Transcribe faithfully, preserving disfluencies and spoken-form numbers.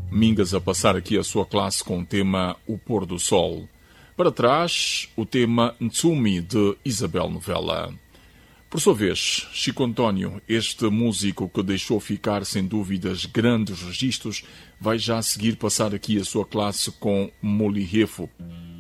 Mingas a passar aqui a sua classe com o tema O Pôr do Sol. Para trás, o tema Ntsumi, de Isabel Novella. Por sua vez, Chico António, este músico que deixou ficar sem dúvidas grandes registros, vai já a seguir passar aqui a sua classe com Molirefo.